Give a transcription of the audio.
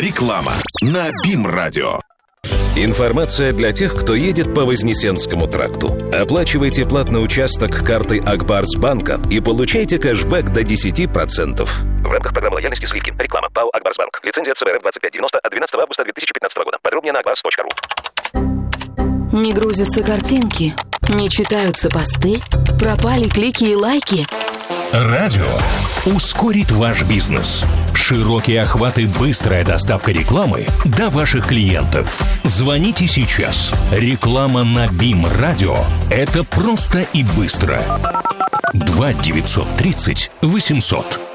Реклама на БИМ-радио. Информация для тех, кто едет по Вознесенскому тракту. Оплачивайте платный участок картой Акбарсбанка и получайте кэшбэк до 10%. В рамках программы лояльности «Сливки». Реклама. ПАО «Акбарсбанк». Лицензия ЦБРФ 2590 от 12 августа 2015 года. Подробнее на akbars.ru. Не грузятся картинки, не читаются посты, пропали клики и лайки. Радио ускорит ваш бизнес. Широкий охват и быстрая доставка рекламы до ваших клиентов. Звоните сейчас. Реклама на БИМ-радио – это просто и быстро. 2 930 800.